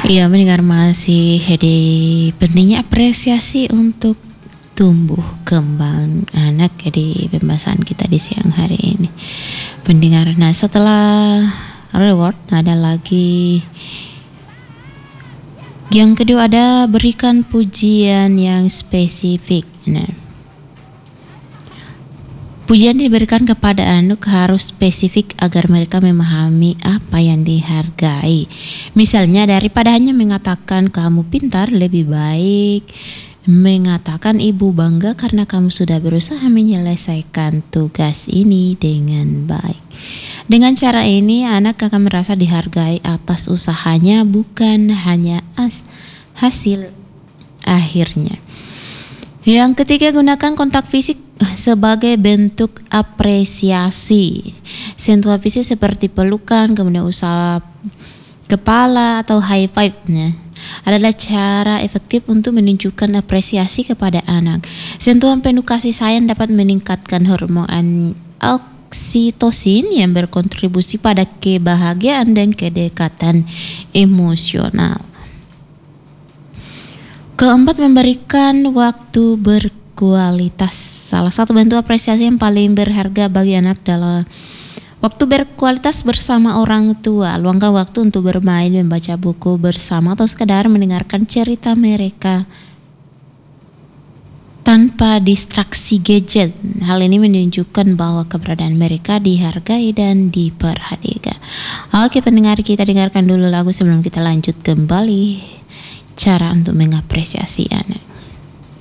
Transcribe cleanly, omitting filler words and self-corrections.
Iya, mendengar masih di pentingnya apresiasi untuk tumbuh kembang anak ya di pembahasan kita di siang hari ini. Pendengar, nah setelah reward ada lagi yang kedua, ada berikan pujian yang spesifik. Nah, pujian diberikan kepada anak harus spesifik agar mereka memahami apa yang dihargai. Misalnya daripada hanya mengatakan kamu pintar, lebih baik mengatakan ibu bangga karena kamu sudah berusaha menyelesaikan tugas ini dengan baik. Dengan cara ini anak akan merasa dihargai atas usahanya, bukan hanya hasil akhirnya. Yang ketiga, gunakan kontak fisik sebagai bentuk apresiasi. Sentuhan fisik seperti pelukan, kemudian usap kepala atau high five adalah cara efektif untuk menunjukkan apresiasi kepada anak. Sentuhan penuh kasih sayang dapat meningkatkan hormon oksitosin yang berkontribusi pada kebahagiaan dan kedekatan emosional. Keempat, memberikan waktu berkualitas. Salah satu bentuk apresiasi yang paling berharga bagi anak adalah waktu berkualitas bersama orang tua. Luangkan waktu untuk bermain, membaca buku bersama, atau sekedar mendengarkan cerita mereka tanpa distraksi gadget. Hal ini menunjukkan bahwa keberadaan mereka dihargai dan diperhatikan. Oke pendengar, kita dengarkan dulu lagu sebelum kita lanjut kembali cara untuk mengapresiasi anak.